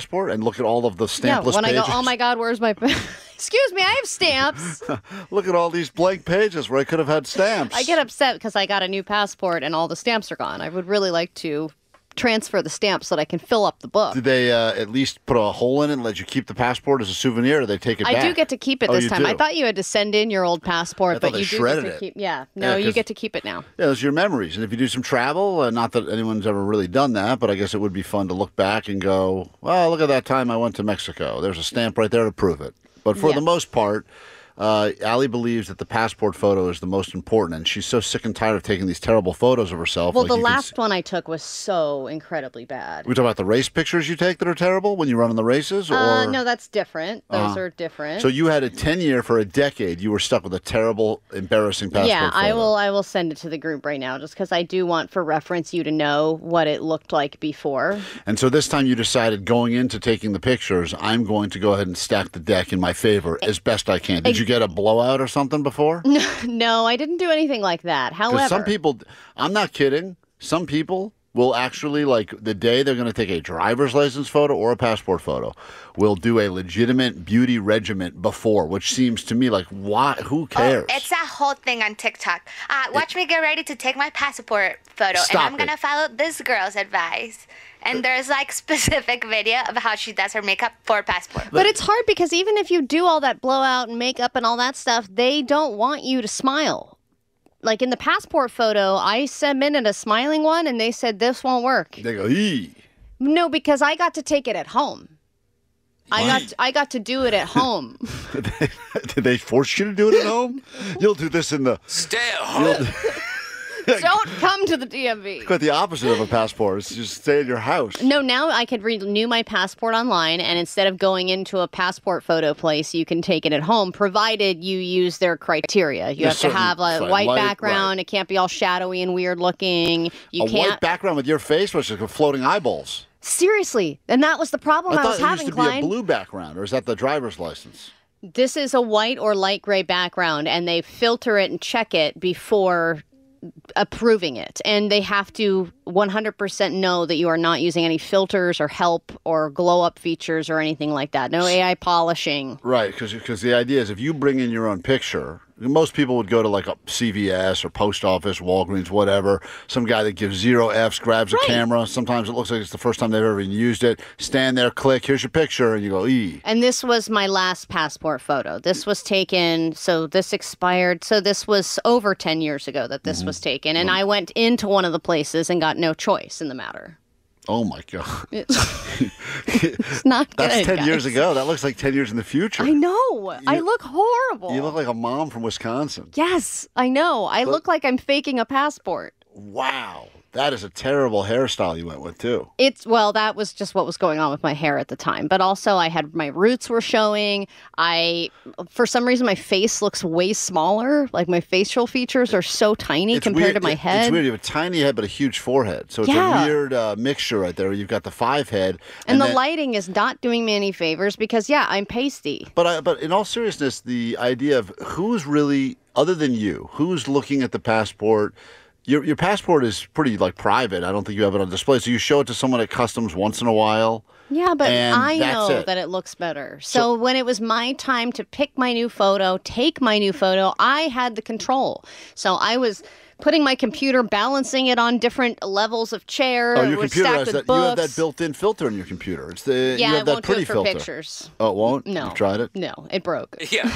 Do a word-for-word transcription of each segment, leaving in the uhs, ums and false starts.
passport and look at all of the stampless yeah, when pages? I go, oh my God, where's my... Excuse me, I have stamps. Look at all these blank pages where I could have had stamps. I get upset because I got a new passport and all the stamps are gone. I would really like to transfer the stamps so that I can fill up the book. Did they uh, at least put a hole in it and let you keep the passport as a souvenir, or they take it I back? do get to keep it Oh, this you time. do? I thought you had to send in your old passport, I but thought they you do shredded get to it. keep. Yeah, no, Yeah, you 'cause- get to keep it now. Yeah, those are your memories. And if you do some travel, uh, not that anyone's ever really done that, but I guess it would be fun to look back and go, well, look at that time I went to Mexico. There's a stamp right there to prove it. But for Yeah. the most part, uh, Allie believes that the passport photo is the most important, and she's so sick and tired of taking these terrible photos of herself. Well, like the you can last s- one I took was so incredibly bad. We talk about the race pictures you take that are terrible when you run in the races? Or Uh, no, that's different. Those Uh-huh. are different. So you had a ten year for a decade. You were stuck with a terrible, embarrassing passport yeah, I photo. will. I will send it to the group right now, just because I do want, for reference, you to know what it looked like before. And so this time you decided, going into taking the pictures, I'm going to go ahead and stack the deck in my favor as best I can. Did you get a blowout or something before? No, I didn't do anything like that. However, Because some people, I'm not kidding, some people will actually, like, the day they're going to take a driver's license photo or a passport photo, will do a legitimate beauty regimen before, which seems to me like, why? Who cares? Oh, it's a whole thing on TikTok. Uh, watch me get ready to take my passport photo, Stop and I'm it. gonna follow this girl's advice. And there's like specific video of how she does her makeup for passport. But it's hard because even if you do all that blowout and makeup and all that stuff, they don't want you to smile. Like in the passport photo, I submitted a smiling one and they said this won't work. They go, ee. No, because I got to take it at home. I got What? to, I got to do it at home. Did they force you to do it at home? You'll do this in the... Stay at home. Don't come to the D M V. Quite the opposite of a passport. It's just stay in your house. No, now I could renew my passport online, and instead of going into a passport photo place, you can take it at home, provided you use their criteria. You Yeah, have to certain- have a right, white light- background. right. It can't be all shadowy and weird looking. You a can't. white background with your face, which is like floating eyeballs. Seriously, and that was the problem I, I thought was it having, used to be Klein. a blue background, or is that the driver's license? This is a white or light gray background, and they filter it and check it before approving it. And they have to one hundred percent know that you are not using any filters or help or glow up features or anything like that. No A I polishing. Right, because the idea is if you bring in your own picture, most people would go to like a C V S or post office, Walgreens, whatever. Some guy that gives zero Fs grabs a Right. camera. Sometimes it looks like it's the first time they've ever even used it. Stand there, click, here's your picture, and you go, ee. And this was my last passport photo. This was taken, so this expired. So this was over ten years ago that this was taken. And I went into one of the places and got no choice in the matter. Oh my God. It's not good. That's ten guys. years ago. That looks like ten years in the future. I know. I You- look horrible. You look like a mom from Wisconsin. Yes, I know. I look like I'm faking a passport. Wow. That is a terrible hairstyle you went with, too. It's, well, that was just what was going on with my hair at the time. But also, I had my roots were showing. I, for some reason, my face looks way smaller. Like my facial features are so tiny It's compared weird. to my It- head. It's weird. You have a tiny head, but a huge forehead. So it's Yeah. a weird uh, mixture right there. You've got the five head. And, the then- lighting is not doing me any favors because, yeah, I'm pasty. But I, but in all seriousness, the idea of who's really, other than you, who's looking at the passport. Your your passport is pretty like private. I don't think you have it on display. So you show it to someone at customs once in a while. Yeah, but And I that's know it. that it looks better. So, when it was my time to pick my new photo, take my new photo, I had the control. So I was putting my computer, balancing it on different levels of chair. Oh, it your was computer stacked has with that. books. You have that built-in filter in your computer. It's the Yeah, you I have that won't do pretty it for filter. pictures. Oh, it won't. No. You've tried it. No, it broke. Yeah.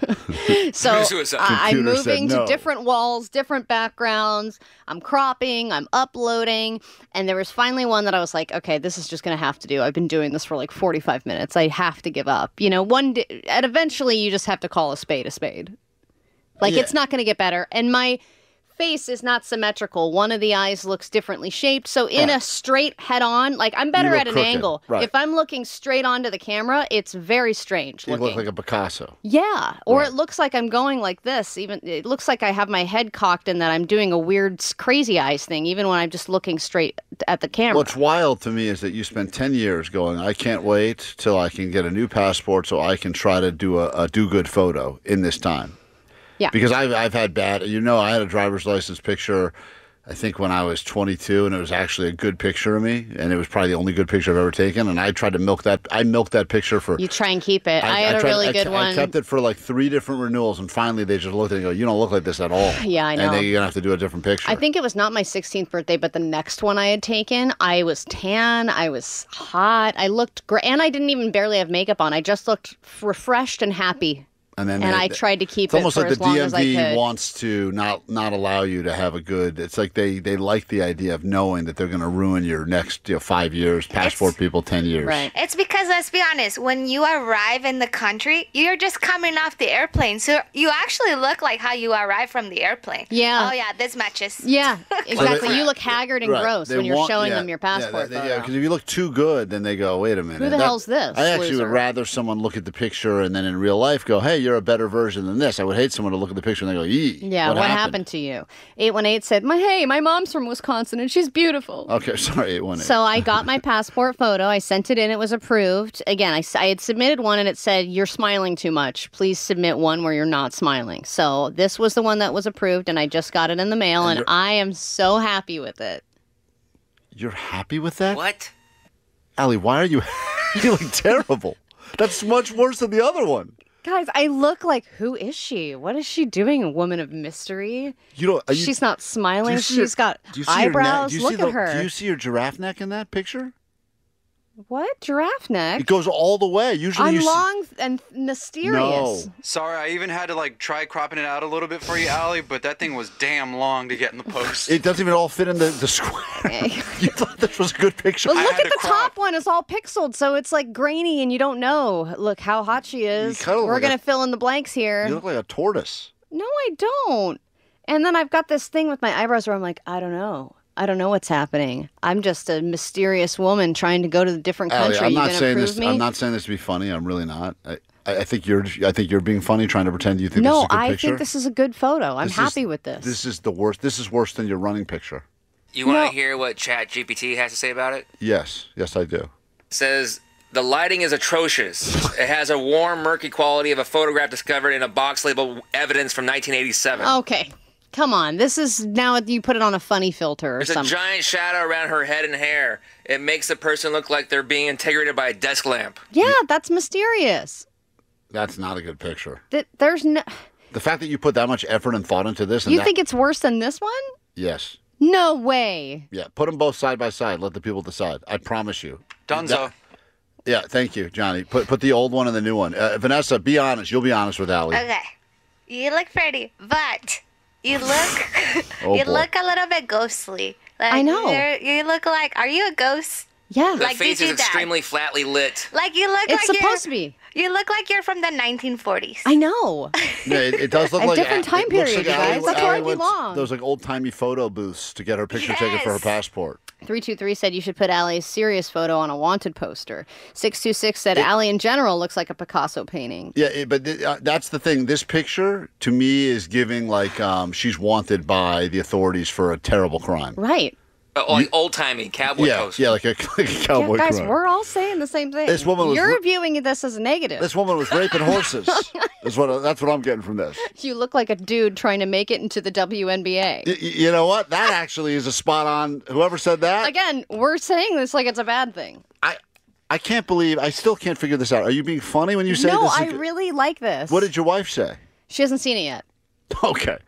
So Suicide. I- I'm Computer said moving no. to different walls, different backgrounds. I'm cropping, I'm uploading. And there was finally one that I was like, okay, this is just going to have to do. I've been doing this for like forty-five minutes. I have to give up. You know, one day, and eventually you just have to call a spade a spade. Like, Yeah. it's not going to get better. And my face is not symmetrical. One of the eyes looks differently shaped. So in Right. a straight head on, like I'm better look at an crooked. angle. Right. If I'm looking straight onto the camera, it's very strange You looking. look like a Picasso. Yeah, or Right. it looks like I'm going like this. Even it looks like I have my head cocked and that I'm doing a weird s- crazy eyes thing, even when I'm just looking straight at the camera. What's wild to me is that you spent ten years going, I can't wait till I can get a new passport so I can try to do a, a do-good photo in this time. Yeah. Because I've, I've had bad, you know, I had a driver's license picture I think when I was twenty-two, and it was actually a good picture of me, and it was probably the only good picture I've ever taken. And I tried to milk that. I milked that picture for. You try and keep it. I, I had I a tried, really I, good I, one. I kept it for like three different renewals, and finally they just looked at it and go, "You don't look like this at all." Yeah, I know. And then you're gonna have to do a different picture. I think it was not my sixteenth birthday, but the next one I had taken, I was tan, I was hot, I looked great, and I didn't even barely have makeup on. I just looked refreshed and happy. And then and they, I tried to keep it's almost it for like as the long as I D M V could. wants to not not allow you to have a good. It's like they, they like the idea of knowing that they're going to ruin your next you know, five years. Passport It's- people, ten years. Right. It's because, let's be honest, when you arrive in the country, you're just coming off the airplane. So you actually look like how you arrive from the airplane. Yeah. Oh, yeah, this matches. Yeah, exactly. they- You look haggard and Right. gross They when you're want- showing yeah, them your passport yeah, photo. because if you look too good, then they go, "Wait a minute, Who the that- hell's this I actually loser? would rather someone look at the picture and then in real life go, "Hey, you're a better version than this." I would hate someone to look at the picture and they go, "Yee." Yeah, what, happened? to you? eight one eight said, "My hey, my mom's from Wisconsin and she's beautiful." Okay, sorry, eight one eight. So I got my passport photo. I sent it in. It was approved. Again, I, s- I had submitted one and it said, "You're smiling too much. Please submit one where you're not smiling." So this was the one that was approved, and I just got it in the mail, And and, you're- I am so happy with it. You're happy with that? What? Allie, why are you you look terrible? That's much worse than the other one. Guys, I look like, who is she? What is she doing? A woman of mystery? You don't are you, She's not do smiling. you see your- She's got do you see your neck? eyebrows. Do you Look see at the- her. Do you see your giraffe neck in that picture? What? Giraffe neck? It goes all the way. Usually I'm you see- long and mysterious. No. Sorry, I even had to like try cropping it out a little bit for you, Allie, but that thing was damn long to get in the post. It doesn't even all fit in the, the square. you thought this was a good picture. But I look had at to the crop. top one. It's all pixeled, so it's like grainy and you don't know. Look how hot she is. kinda look We're like going a- to fill in the blanks here. You look like a tortoise. No, I don't. And then I've got this thing with my eyebrows where I'm like, I don't know. I don't know what's happening. I'm just a mysterious woman trying to go to a different Allie, country. I'm you not gonna saying approve this. me? I'm not saying this to be funny. I'm really not. I, I I think you're. I think you're being funny, trying to pretend you think this is No, a good I picture. think this is a good photo. I'm This is- happy with this. This is the worst. This is worse than your running picture. You want to No. hear what Chat G P T has to say about it? Yes, yes, I do. It says, the lighting is atrocious. It has a warm, murky quality of a photograph discovered in a box labeled evidence from nineteen eighty-seven. Okay. Come on. This is now you put it on a funny filter or There's a something. giant shadow around her head and hair. It makes the person look like they're being integrated by a desk lamp. Yeah, that's mysterious. That's not a good picture. Th- There's no. The fact that you put that much effort and thought into this. And You that, think it's worse than this one? Yes. No way. Yeah. Put them both side by side. Let the people decide. I promise you. Dunzo. That- yeah. Thank you, Johnny. Put put the old one and the new one. Uh, Vanessa, be honest. You'll be honest with Allie. Okay. You look pretty, but you look Oh, you boy. look a little bit ghostly. Like, I know. you're- You look like, are you a ghost? Yeah. The Like, face did is you die? extremely flatly lit. Like you look It's like supposed to you're, be. You look like you're from the nineteen forties. I know. Yeah, it, it does look A like different it time looks period, like you Allie- guys. That's where I Allie went- belong. Those like old timey photo booths to get her picture taken for her Yes. passport. three two three said you should put Allie's serious photo on a wanted poster. six two six said Allie in general looks like a Picasso painting. Yeah, it, but th- uh, that's the thing. This picture to me is giving like um, she's wanted by the authorities for a terrible crime. Right. Uh, like old-timey cowboy Yeah, poster. yeah, like a, like a cowboy yeah, guys, crime. we're all saying the same thing. This woman was You're r- viewing this as a negative. This woman was raping horses. Is what that's what I'm getting from this. You look like a dude trying to make it into the W N B A. Y- y- you know what? That actually is a spot on. Whoever said that, Again, we're saying this like it's a bad thing. I I can't believe. I still can't figure this out. Are you being funny when you say No, this? I is- really like this. What did your wife say? She hasn't seen it yet. Okay.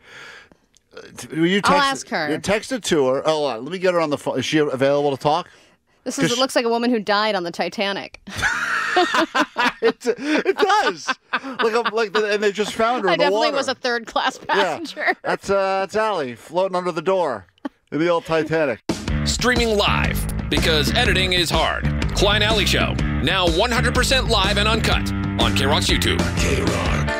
Uh, t- Will you I'll text, ask her. you Text it to her. Oh, hold on, let me get her on the phone. Is she available to talk? This is. It looks like a woman who died on the Titanic. It, it does. Like, a, like, the, and they just found her I in the definitely water. was a third class passenger. Yeah, that's uh, that's Allie floating under the door in the old Titanic. Streaming live because editing is hard. Klein Alley Show, now one hundred percent live and uncut on K-Rock's YouTube. K-Rock.